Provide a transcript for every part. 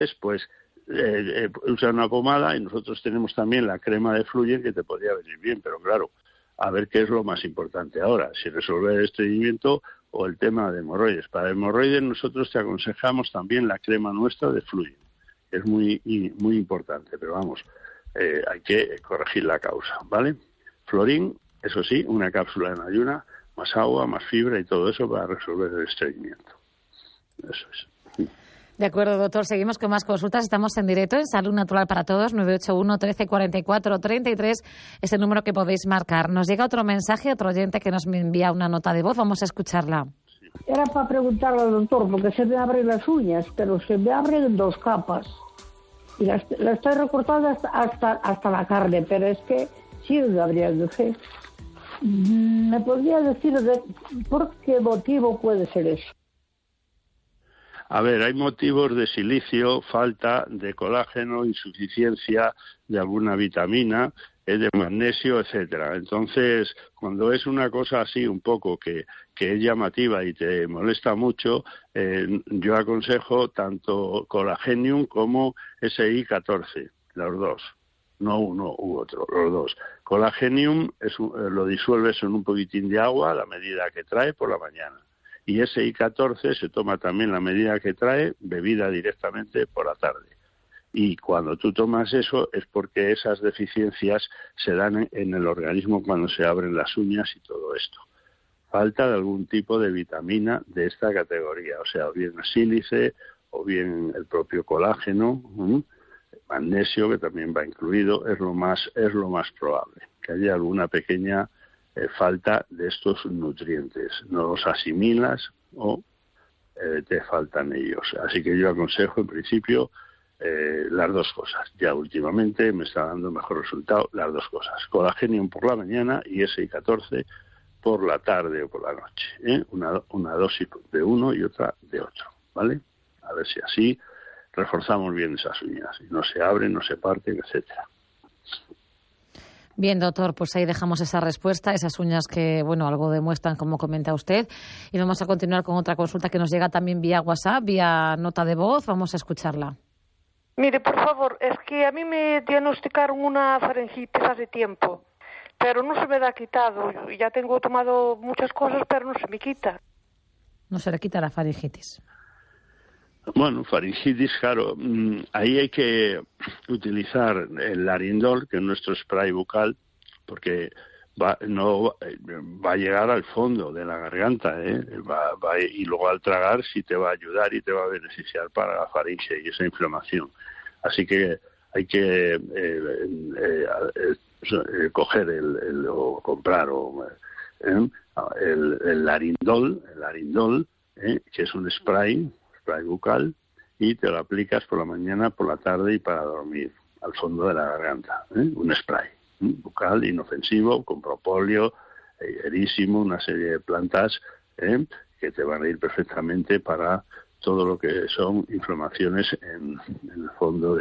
pues usa una pomada, y nosotros tenemos también la crema de Fluyen que te podría venir bien, pero claro, a ver qué es lo más importante ahora, si resolver el estreñimiento o el tema de hemorroides. Para hemorroides nosotros te aconsejamos también la crema nuestra de Fluyen, que es muy importante, pero vamos, hay que corregir la causa, ¿vale? Florín, eso sí, una cápsula en ayuna, más agua, más fibra y todo eso para resolver el estreñimiento. Eso es. De acuerdo, doctor. Seguimos con más consultas. Estamos en directo en Salud Natural para Todos, 981 13 44 33. Es el número que podéis marcar. Nos llega otro mensaje, otro oyente que nos envía una nota de voz. Vamos a escucharla. Era para preguntarle al doctor, porque se me abren las uñas, pero se me abren en 2 capas. Y la estoy recortando hasta la carne, pero es que sí me abriéndose. ¿Me podría decir por qué motivo puede ser eso? A ver, hay motivos de silicio, falta de colágeno, insuficiencia de alguna vitamina, de magnesio, etcétera. Entonces, cuando es una cosa así un poco que es llamativa y te molesta mucho, yo aconsejo tanto Colagenium como SI14, los dos, no uno u otro, los dos. Colagenium lo disuelves en un poquitín de agua a la medida que trae por la mañana. Y SI14 se toma también la medida que trae, bebida directamente por la tarde. Y cuando tú tomas eso es porque esas deficiencias se dan en el organismo cuando se abren las uñas y todo esto. Falta de algún tipo de vitamina de esta categoría, o sea, o bien sílice, o bien el propio colágeno, magnesio, que también va incluido, es lo más probable, que haya alguna pequeña falta de estos nutrientes, no los asimilas o te faltan ellos. Así que yo aconsejo en principio las dos cosas. Ya últimamente me está dando mejor resultado las dos cosas. Colagenium por la mañana y SI14 por la tarde o por la noche. Una dosis de uno y otra de otro, ¿vale? A ver si así reforzamos bien esas uñas y no se abren, no se parten, etcétera. Bien, doctor, pues ahí dejamos esa respuesta, esas uñas que, bueno, algo demuestran, como comenta usted. Y vamos a continuar con otra consulta que nos llega también vía WhatsApp, vía nota de voz. Vamos a escucharla. Mire, por favor, es que a mí me diagnosticaron una faringitis hace tiempo, pero no se me da quitado. Ya tengo tomado muchas cosas, pero no se me quita. No se le quita la faringitis. Bueno, faringitis, claro, ahí hay que utilizar el Larindol, que es nuestro spray bucal, porque va a llegar al fondo de la garganta, y luego al tragar sí te va a ayudar y te va a beneficiar para la faringe y esa inflamación. Así que hay que coger o comprar el Larindol, que es un spray bucal, y te lo aplicas por la mañana, por la tarde y para dormir al fondo de la garganta, un spray bucal inofensivo con propóleo, erísimo, una serie de plantas que te van a ir perfectamente para todo lo que son inflamaciones en el fondo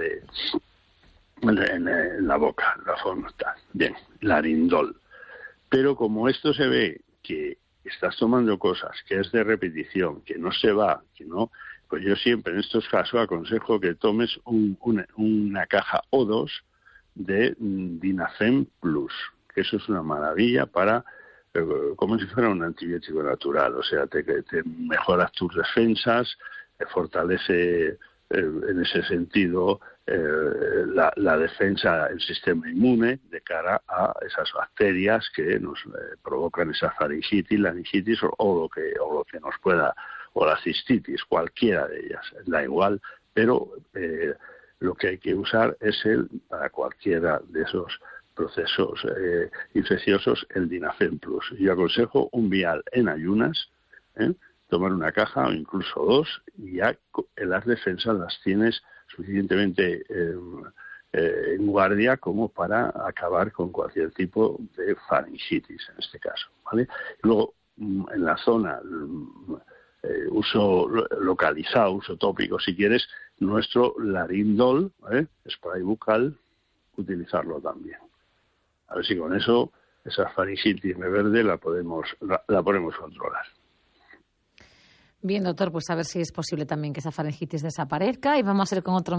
en la boca, la forma tal. Bien, Larindol. Pero como esto se ve que estás tomando cosas, que es de repetición, que no se va, que no, pues yo siempre en estos casos aconsejo que tomes una caja o dos de Dinafem Plus, que eso es una maravilla para, como si fuera un antibiótico natural, o sea, te mejoras tus defensas, fortalece en ese sentido la defensa, el sistema inmune de cara a esas bacterias que nos provocan esa faringitis, laringitis o lo que nos pueda, o la cistitis, cualquiera de ellas, da igual, pero lo que hay que usar es para cualquiera de esos procesos infecciosos, el Dinafem Plus. Yo aconsejo un vial en ayunas, tomar una caja o incluso dos, y ya las defensas las tienes suficientemente en guardia como para acabar con cualquier tipo de faringitis en este caso, ¿vale? Y luego, en la zona, uso localizado, uso tópico, si quieres, nuestro Larindol, spray bucal, utilizarlo también. A ver si con eso, esa faringitis verde la podemos controlar. Bien, doctor, pues a ver si es posible también que esa faringitis desaparezca. Y vamos a ir con otro